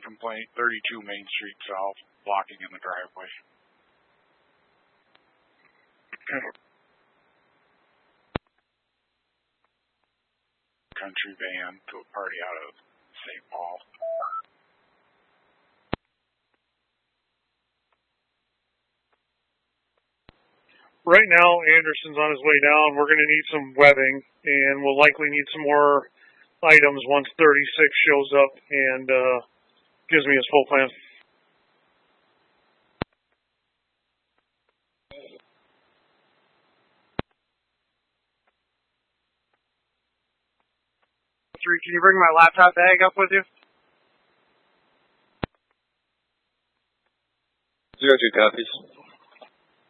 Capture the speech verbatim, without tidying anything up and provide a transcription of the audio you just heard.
complaint, thirty-two Main Street South, blocking in the driveway. Country band to a party out of Saint Paul. Right now, Anderson's on his way down. We're going to need some webbing, and we'll likely need some more items once thirty-six shows up and uh, gives me his full plan. Three, can you bring my laptop bag up with you? Zero two copies.